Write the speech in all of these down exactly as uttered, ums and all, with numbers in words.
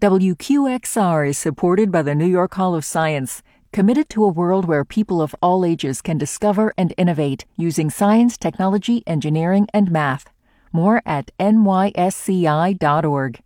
W Q X R is supported by the New York Hall of Science, committed to a world where people of all ages can discover and innovate using science, technology, engineering, and math. More at N Y S C I dot org.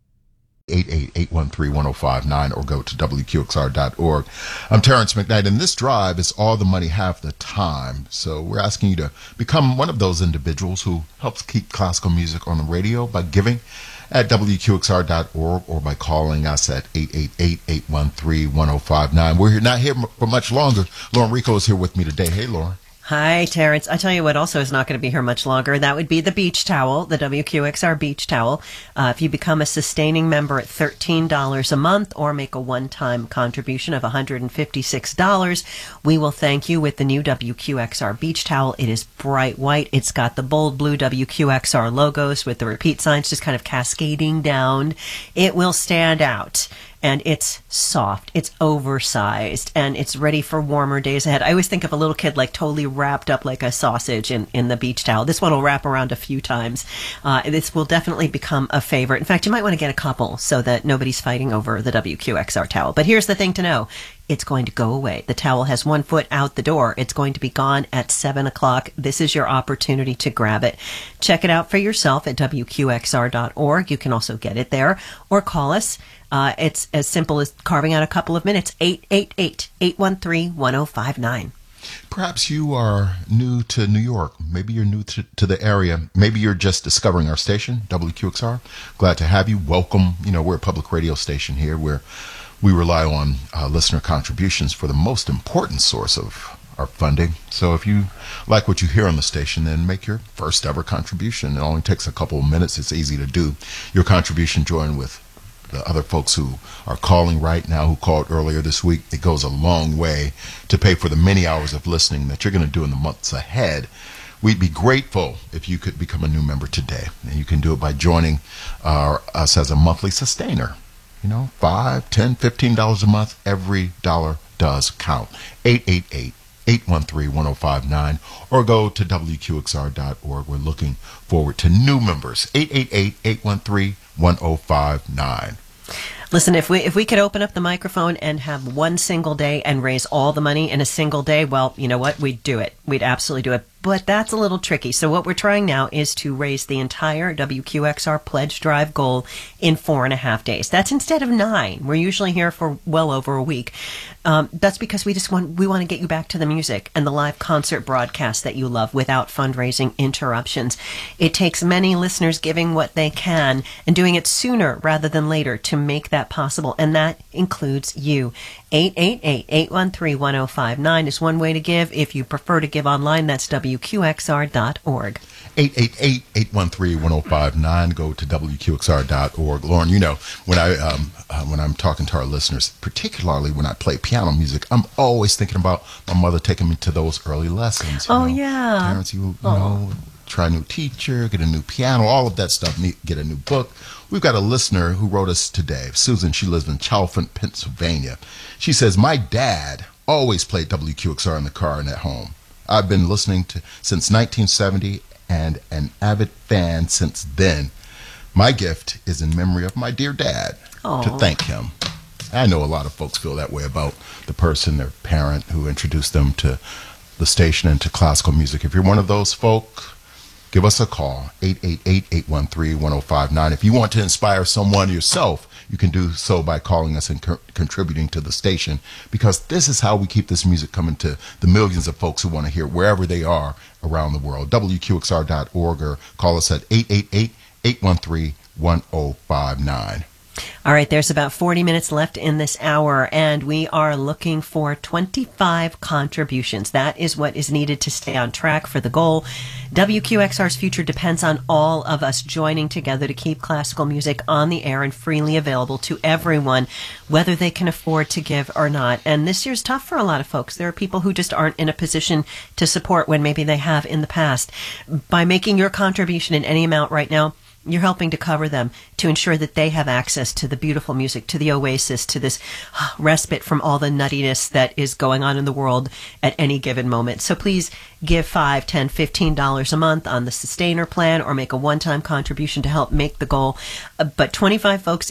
eight eight eight one three one zero five nine or go to W Q X R dot org. I'm Terrence McKnight, and this drive is all the money, half the time. So we're asking you to become one of those individuals who helps keep classical music on the radio by giving at W Q X R dot org or by calling us at eight eight eight eight one three one zero five nine. We're here, not here for much longer. Lauren Rico is here with me today. Hey, Lauren. Hi, Terrence. I tell you what also is not going to be here much longer. That would be the beach towel, the W Q X R beach towel. Uh, if you become a sustaining member at thirteen dollars a month or make a one-time contribution of one hundred fifty-six dollars, we will thank you with the new W Q X R beach towel. It is bright white. It's got the bold blue W Q X R logos with the repeat signs just kind of cascading down. It will stand out. And it's soft, it's oversized, and it's ready for warmer days ahead. I always think of a little kid like totally wrapped up like a sausage in, in the beach towel. This one will wrap around a few times. Uh, this will definitely become a favorite. In fact, you might want to get a couple so that nobody's fighting over the W Q X R towel. But here's the thing to know. It's going to go away. The towel has one foot out the door. It's going to be gone at seven o'clock. This is your opportunity to grab it. Check it out for yourself at W Q X R dot org. You can also get it there or call us. Uh, it's as simple as carving out a couple of minutes. eight eight eight eight one three one zero five nine. Perhaps you are new to New York. Maybe you're new to, to the area. Maybe you're just discovering our station, W Q X R. Glad to have you. Welcome. You know, we're a public radio station here where we rely on uh, listener contributions for the most important source of our funding. So if you like what you hear on the station, then make your first ever contribution. It only takes a couple of minutes. It's easy to do. Your contribution, join with the other folks who are calling right now, who called earlier this week. It goes a long way to pay for the many hours of listening that you're going to do in the months ahead. We'd be grateful if you could become a new member today. And you can do it by joining uh, us as a monthly sustainer. You know, five, ten, fifteen dollars a month. Every dollar does count. eight eight eight eight one three one zero five nine or go to W Q X R dot org. We're looking forward to new members. eight eight eight eight one three one zero five nine. Listen, if we if we could open up the microphone and have one single day and raise all the money in a single day, well, you know what? We'd do it. We'd absolutely do it. But that's a little tricky. So what we're trying now is to raise the entire W Q X R Pledge Drive goal in four and a half days. That's instead of nine. We're usually here for well over a week. Um, that's because we just want we want to get you back to the music and the live concert broadcast that you love without fundraising interruptions. It takes many listeners giving what they can and doing it sooner rather than later to make that possible, and that includes you. eight eight eight eight one three one zero five nine is one way to give. If you prefer to give online, that's W Q X R dot org. eight eight eight eight one three one zero five nine. Go to W Q X R dot org. Lauren, you know, when, I, um, uh, when I'm talking to our listeners, particularly when I play piano music, I'm always thinking about my mother taking me to those early lessons. Oh, know. yeah. Parents, you, you know, try a new teacher, get a new piano, all of that stuff, get a new book. We've got a listener who wrote us today. Susan, she lives in Chalfont, Pennsylvania. She says, my dad always played W Q X R in the car and at home. I've been listening to since nineteen seventy and an avid fan since then. My gift is in memory of my dear dad. Aww. To thank him. I know a lot of folks feel that way about the person, their parent, who introduced them to the station and to classical music. If you're one of those folk, give us a call, eight eight eight eight one three one zero five nine. If you want to inspire someone yourself, you can do so by calling us and co- contributing to the station, because this is how we keep this music coming to the millions of folks who want to hear it wherever they are around the world. W Q X R dot org or call us at eight eight eight eight one three one zero five nine. All right, there's about forty minutes left in this hour, and we are looking for twenty-five contributions. That is what is needed to stay on track for the goal. W Q X R's future depends on all of us joining together to keep classical music on the air and freely available to everyone, whether they can afford to give or not. And this year's tough for a lot of folks. There are people who just aren't in a position to support when maybe they have in the past. By making your contribution in any amount right now, you're helping to cover them, to ensure that they have access to the beautiful music, to the oasis, to this respite from all the nuttiness that is going on in the world at any given moment. So please give five, ten, fifteen dollars a month on the Sustainer plan, or make a one-time contribution to help make the goal. But twenty-five folks